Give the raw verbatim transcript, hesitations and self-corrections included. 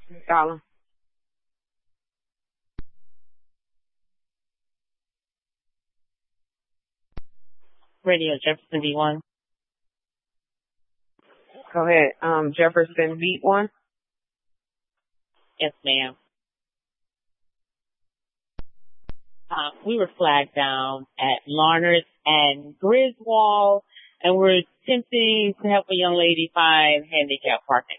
Dollar. Radio Jefferson V one. Go ahead. Um, Jefferson Beat one. Yes, ma'am. Uh, we were flagged down at Larners and Griswold, and we're attempting to help a young lady find handicap parking.